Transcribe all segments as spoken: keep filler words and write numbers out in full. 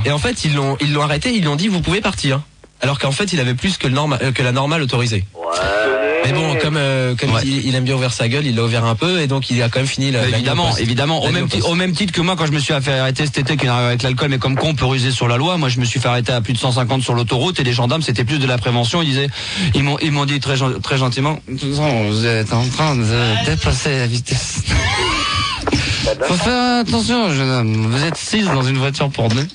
Et en fait, ils l'ont, ils l'ont arrêté, ils lui ont dit vous pouvez partir. Alors qu'en fait, il avait plus que le normal, euh, que la normale autorisée. Ouais. Mais bon, comme euh, comme Ouais. il, il aime bien ouvrir sa gueule, il l'a ouvert un peu et donc il a quand même fini la. Évidemment, la évidemment. Au la même, nuit ti- au même titre que moi, quand je me suis fait arrêter cet été, qui arrive avec l'alcool, mais comme con, on peut ruser sur la loi. Moi, je me suis fait arrêter à plus de cent cinquante sur l'autoroute et les gendarmes, c'était plus de la prévention. Ils disaient, ils m'ont, ils m'ont dit très, gen- très gentiment, de toute façon, vous êtes en train de dépasser la vitesse. Faut faire attention, jeune homme. Vous êtes six dans une voiture pour deux.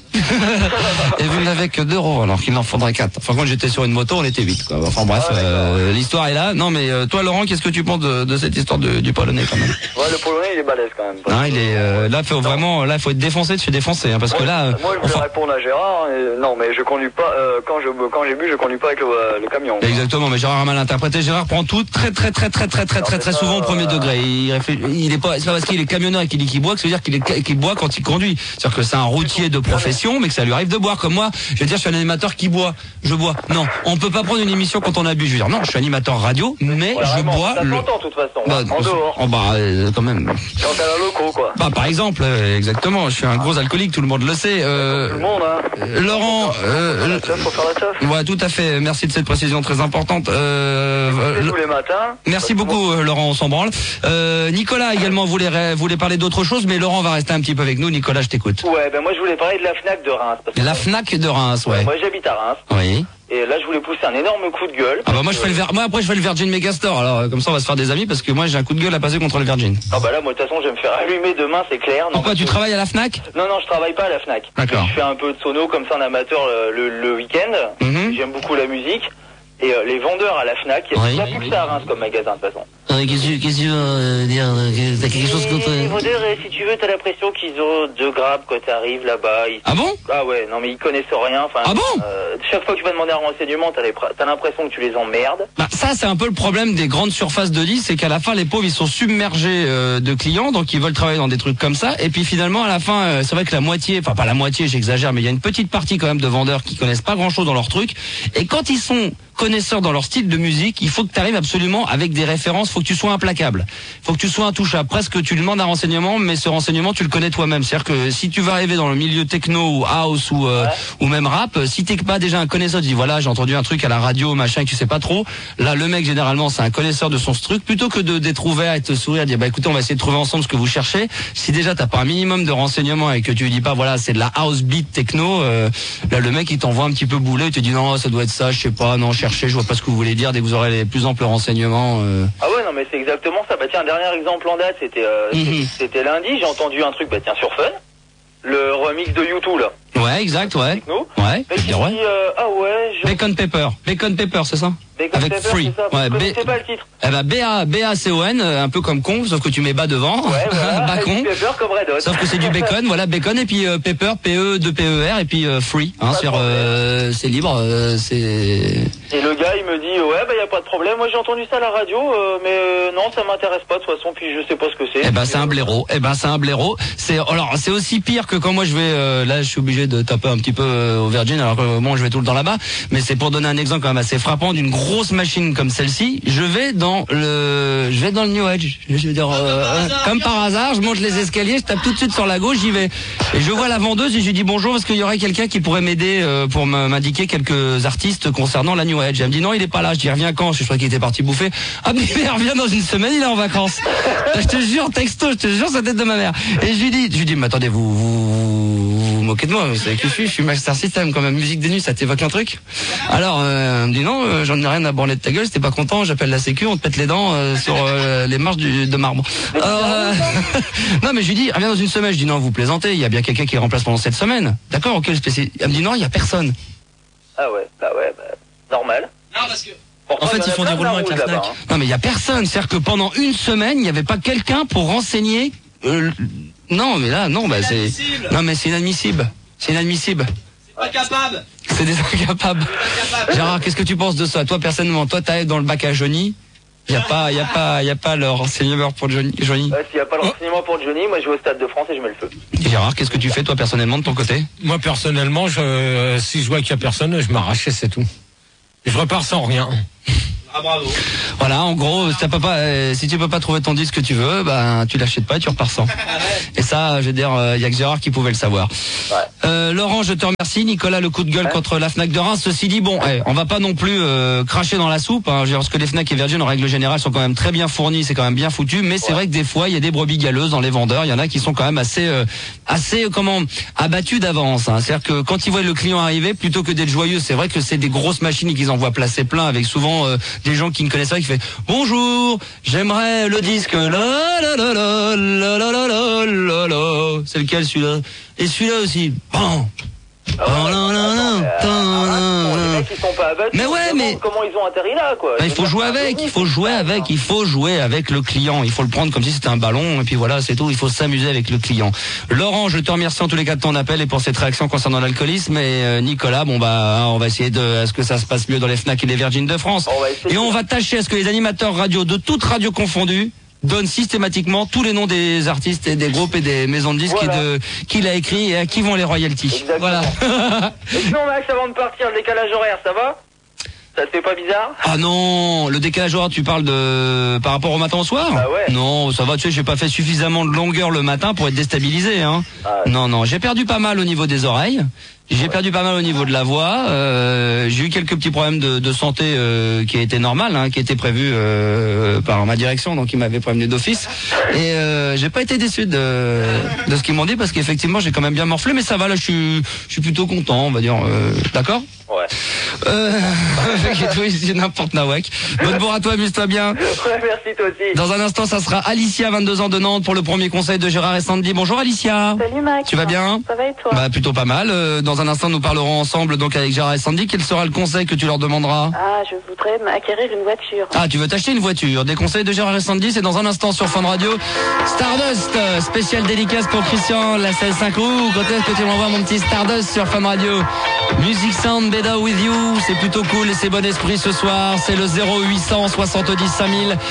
Et vous n'avez que deux roues, alors qu'il en faudrait quatre. Enfin, quand j'étais sur une moto, on était huit, quoi. Enfin, bref, euh, l'histoire est là. Non, mais, euh, toi, Laurent, qu'est-ce que tu penses de, de cette histoire de, du Polonais, quand même? Ouais, le Polonais, il est balèze quand même. Non, il est, euh, là, faut vraiment, là, faut être défoncé de se défoncer, hein, parce que là, euh, Moi, je voulais enfin, répondre à Gérard. Et, non, mais je conduis pas. Euh, quand je quand j'ai bu, je conduis pas avec le, euh, le camion. exactement, mais Gérard a mal interprété. Gérard prend tout très très très très très très très très souvent au premier degré. Il réfléchit, il est pas, c'est pas parce qu'il est camionneur et qu'il dit qu'il boit que ça veut dire qu'il est qu'il boit quand il conduit. C'est-à-dire que c'est un routier de profession, mais que ça lui arrive de boire. Comme moi, je vais dire, je suis un animateur qui boit, je bois. Non, on peut pas prendre une émission quand on a bu. Je veux dire, non, je suis animateur radio, mais Voilà, je vraiment, bois ça le. s'entend, de toute façon. Bah, en dehors. oh, bah, euh, quand même. Quand t'as la loco, quoi. Bah, par exemple, euh, exactement. Je suis un gros alcoolique, tout le monde le sait. Euh, Tout le monde, hein. euh, Laurent, euh, Ça, faut faire la teuf. ouais, tout à fait. Merci de cette précision très importante. Euh, C'est euh, tous les matins. Merci beaucoup, euh, Laurent, on s'en branle. Euh, Nicolas également voulait, ré- voulait parler d'autre chose, mais Laurent va rester un petit peu avec nous. Nicolas, je t'écoute. Ouais, ben moi je voulais parler de la Fnac de Reims. Parce que La Fnac de Reims, ouais. Moi j'habite à Reims. Oui. Et là je voulais pousser un énorme coup de gueule. Ah bah moi je fais le Ver- moi après je fais le Virgin Megastore. Alors euh, comme ça on va se faire des amis parce que moi j'ai un coup de gueule à passer contre le Virgin. Ah bah là moi de toute façon je vais me faire allumer demain, c'est clair. Non, Pourquoi parce tu que- travailles à la Fnac? Non, non, je travaille pas à la Fnac. D'accord. Je fais un peu de sono comme ça en amateur le, le, le week-end. Mhm. J'aime beaucoup la musique. Et euh, les vendeurs à la Fnac, il Oui. n'y a plus que ça à Reims comme magasin de toute façon. Qu'est-ce que qu'est-ce que tu veux euh, dire? T'as quelque chose Et contre... les vendeurs, euh, si tu veux, t'as l'impression qu'ils ont deux grappes quand t'arrives là-bas. Ils- Ah bon? Ah ouais, non mais ils connaissent rien. Enfin, Ah bon euh, chaque fois que tu vas demander un renseignement, t'as les- t'as l'impression que tu les emmerdes. Bah, ça c'est un peu le problème des grandes surfaces de lit, c'est qu'à la fin les pauvres ils sont submergés euh, de clients, donc ils veulent travailler dans des trucs comme ça, et puis finalement à la fin euh, c'est vrai que la moitié, enfin pas la moitié, j'exagère, mais il y a une petite partie quand même de vendeurs qui connaissent pas grand chose dans leur truc, et quand ils sont connaisseurs dans leur style de musique, il faut que tu arrives absolument avec des références, faut que tu sois implacable, faut que tu sois intouchable, presque tu demandes un renseignement, mais ce renseignement tu le connais toi-même, c'est-à-dire que si tu vas arriver dans le milieu techno ou house ou euh, Ouais. ou même rap, si t'es pas déjà un connaisseur, tu dis voilà j'ai entendu un truc à la radio machin que tu sais pas trop, là le mec généralement c'est un connaisseur de son truc, plutôt que de d'être ouvert et te sourire, dire bah écoutez on va essayer de trouver ensemble ce que vous cherchez, si déjà t'as pas un minimum de renseignements et que tu lui dis pas voilà c'est de la house beat techno, euh, là le mec il t'envoie un petit peu bouler, il te dit non ça doit être ça, je sais pas, non cherchez, je vois pas ce que vous voulez dire, dès que vous aurez les plus amples renseignements. Euh... Ah ouais, non mais c'est exactement ça. Bah tiens, un dernier exemple en date, c'était euh, Mhm. c'était lundi, j'ai entendu un truc, bah tiens, sur Fun, le remix de U deux là. Ouais exact ouais. Techno. Ouais, Mec, il bien, me ouais. dit, euh, ah ouais, je... Bacon Pepper, Bacon Pepper c'est ça? Bacon Avec Pepper, Free. c'est ça. Ouais, Vous B- connaissez pas le titre. Eh ben B A B A C O N, euh, un peu comme con, sauf que tu mets bas devant. Ouais, voilà. Bacon. Avec Pepper comme Red Hot. Sauf que c'est du bacon, voilà, bacon et puis euh, pepper, P E deux P E R et puis euh, free, hein, Pas de sur problème. euh, c'est libre, euh, c'est Et le gars, il me dit, ouais, bah y a pas de problème. Moi, j'ai entendu ça à la radio, euh, mais euh, non, ça m'intéresse pas de toute façon. Puis je sais pas ce que c'est. eh ben c'est un blaireau, eh ben c'est un blaireau. C'est alors c'est aussi pire que quand moi je vais euh, là je suis obligé de taper un petit peu euh, au Virgin alors que moi je vais tout le temps là-bas, mais c'est pour donner un exemple quand même assez frappant d'une grosse machine comme celle-ci. Je vais dans le je vais dans le New Age. Je veux dire euh, comme par hasard, je monte les escaliers, je tape tout de suite sur la gauche, j'y vais. Et je vois la vendeuse et je lui dis bonjour, est-ce qu'il y aurait quelqu'un qui pourrait m'aider euh, pour me- m'indiquer quelques artistes concernant la New Age. Elle me dit non, il est pas là. Je dis reviens quand? Je crois qu'il était parti bouffer. Ah mais il revient dans une semaine, il est en vacances. Je te jure, texto, je te jure, c'est la tête de ma mère. Et je lui dis, je lui dis, mais attendez, vous vous, vous, vous moquez de moi, vous savez qui je suis, je suis Master System, quand même, musique des nuits, ça t'évoque un truc? Alors, euh, elle me dit non, euh, j'en ai rien à branler de ta gueule, si t'es pas content, j'appelle la sécu, on te pète les dents euh, sur euh, les marches du, de marbre. Alors, euh, non mais je lui dis, reviens dans une semaine. Je dis non, vous plaisantez, il y a bien quelqu'un qui remplace pendant cette semaine. D'accord, ok, le spécial. Elle me dit non, il y a personne. Ah ouais, bah ouais, bah, normal. Non, parce que. Pourtant, En fait, il y en ils a font plein des de roulements avec la là-bas, Fnac. hein. Non mais il y a personne, c'est-à-dire que pendant une semaine, il n'y avait pas quelqu'un pour renseigner. euh, non mais là, non, bah c'est. inadmissible. Non mais c'est inadmissible. C'est inadmissible. C'est pas capable. C'est des incapables. Gérard, qu'est-ce que tu penses de ça? Toi personnellement, toi t'arrives dans le bac à Johnny. Il y a pas, il y a pas, il y a pas le renseignement pour Johnny. Johnny. Ouais, s'il y a pas le renseignement pour Johnny, moi je vais au Stade de France et je mets le feu. Gérard, qu'est-ce que tu fais toi personnellement de ton côté? Moi, personnellement, je, euh, si je vois qu'il y a personne, je m'arrache et c'est tout. Je repars sans rien. Ah bravo. Voilà, en gros, si, t'as pas, euh, si tu peux pas trouver ton disque que tu veux, ben tu l'achètes pas et tu repars sans. Et ça, je veux dire, il euh, y a que Gérard qui pouvait le savoir. Ouais. Euh, Laurent, je te remercie. Nicolas, le coup de gueule ouais. contre la Fnac de Reims. Ceci dit, bon, eh, on va pas non plus euh, cracher dans la soupe. Hein, parce que les Fnac et Virgin, en règle générale, sont quand même très bien fournis, c'est quand même bien foutu. Mais c'est ouais. vrai que des fois, il y a des brebis galeuses dans les vendeurs. Il y en a qui sont quand même assez, euh, assez, euh, comment, abattus d'avance. Hein. C'est-à-dire que quand ils voient le client arriver, plutôt que d'être joyeux, c'est vrai que c'est des grosses machines qu'ils envoient placer plein, avec souvent euh, des gens qui ne connaissent pas, qui fait bonjour, j'aimerais le disque. La la la la la la la la la. C'est lequel celui-là? Et celui-là aussi. Bon. Ah ouais, oh non, non, non, non, les mecs ils sont pas abattus, mais ouais, mais comment ils ont atterri là quoi. Il faut jouer avec, il faut jouer avec, il faut jouer avec le client, il faut le prendre comme si c'était un ballon et puis voilà, c'est tout, il faut s'amuser avec le client. Laurent, je te remercie en tous les cas de ton appel et pour cette réaction concernant l'alcoolisme et euh, Nicolas, bon bah on va essayer de à ce que ça se passe mieux dans les Fnac et les Virgin de France. Et on va tâcher à ce que les animateurs radio de toutes radios confondues donne systématiquement tous les noms des artistes et des groupes et des maisons de disques voilà. de, qu'il a écrit et à qui vont les royalties. Exactement. Voilà. Et sinon Max, avant de partir, le décalage horaire, ça va? Ça te fait pas bizarre? Ah non, le décalage horaire, tu parles de par rapport au matin au soir? Ah ouais. Non, ça va, tu sais, j'ai pas fait suffisamment de longueur le matin pour être déstabilisé, hein. Ah ouais. Non, non, j'ai perdu pas mal au niveau des oreilles. J'ai ouais. perdu pas mal au niveau de la voix. Euh, j'ai eu quelques petits problèmes de, de santé euh, qui étaient normal, hein, qui étaient prévus euh, par ma direction, donc ils m'avaient prévenu d'office. Et euh, j'ai pas été déçu de, de ce qu'ils m'ont dit parce qu'effectivement j'ai quand même bien morflé, mais ça va là, je suis, je suis plutôt content, on va dire. Euh, D'accord? Ouais. Euh, c'est n'importe nawak. Bonne bourre à toi, amuse-toi bien. Ouais, merci toi aussi. Dans un instant, ça sera Alicia, vingt-deux ans de Nantes, pour le premier conseil de Gérard et Sandy. Bonjour Alicia. Salut Max. Tu vas bien? Ça va et toi? Bah plutôt pas mal. Euh, dans un instant, nous parlerons ensemble donc avec Gérard et Sandy. Quel sera le conseil que tu leur demanderas? Ah, je voudrais m'acquérir une voiture. Ah, tu veux t'acheter une voiture? Des conseils de Gérard et Sandy, c'est dans un instant sur Fun Radio. Stardust, spécial dédicace pour Christian, la salle cinq roues. Quand est-ce que tu m'envoies mon petit Stardust sur Fun Radio? Music Sound Better With You, c'est plutôt cool et c'est bon esprit ce soir. C'est le zéro huit cent soixante-dix cinq mille.